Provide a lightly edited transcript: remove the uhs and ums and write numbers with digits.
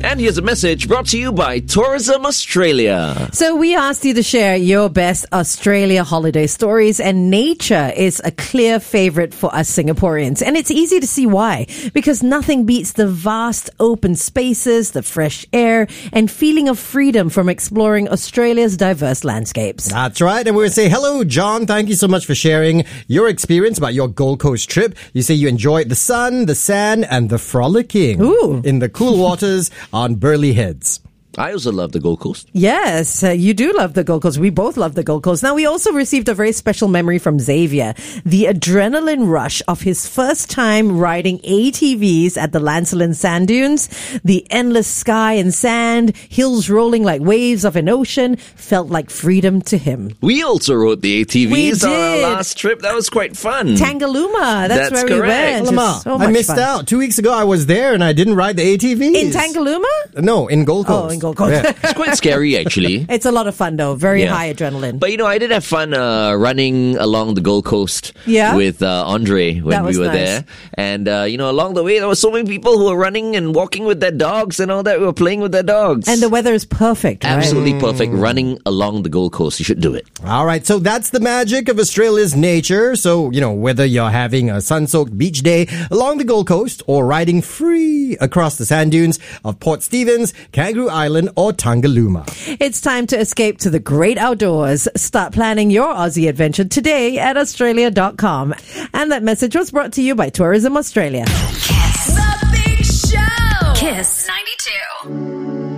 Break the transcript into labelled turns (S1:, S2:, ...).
S1: And here's a message brought to you by Tourism Australia.
S2: So we asked you to share your best Australia holiday stories, and nature is a clear favorite for us Singaporeans. And it's easy to see why, because nothing beats the vast open spaces, the fresh air, and feeling of freedom from exploring Australia's diverse landscapes.
S3: That's right. And we're going to say, hello, John. Thank you so much for sharing your experience about your Gold Coast trip. You say you enjoyed the sun, the sand, and the frolicking in the cool waters on Burleigh Heads.
S1: I also love the Gold Coast.
S2: Yes, you do love the Gold Coast. We both love the Gold Coast. Now, we also received a very special memory from Xavier. The adrenaline rush of his first time riding ATVs at the Lancelin Sand Dunes. The endless sky and sand, hills rolling like waves of an ocean, felt like freedom to him.
S1: We also rode the ATVs
S2: We
S1: on our
S2: did.
S1: last trip. That was quite fun.
S2: Tangaluma, that's where we
S1: correct.
S2: went.
S3: Lama,
S2: Just so
S3: I
S2: much
S3: missed
S2: fun.
S3: out. 2 weeks ago, I was there and I didn't ride the ATVs.
S2: In Tangaluma?
S3: No, in Gold Coast.
S2: Oh, in Gold Coast.
S3: Yeah.
S1: It's quite scary, actually.
S2: It's a lot of fun, though. Very
S1: Yeah.
S2: high adrenaline.
S1: But, I did have fun running along the Gold Coast
S2: Yeah?
S1: with Andre when
S2: That
S1: we
S2: was
S1: were
S2: nice.
S1: there. And, along the way, there were so many people who were running and walking with their dogs and all that. We were playing with their dogs.
S2: And the weather is perfect, right?
S1: Absolutely perfect. Running along the Gold Coast. You should do it.
S3: All right, so that's the magic of Australia's nature. So, whether you're having a sun-soaked beach day along the Gold Coast or riding free across the sand dunes of Port Stephens, Kangaroo Island, or Tangaluma.
S2: It's time to escape to the great outdoors. Start planning your Aussie adventure today at australia.com. And that message was brought to you by Tourism Australia.
S4: Kiss. The Big Show. Kiss 92.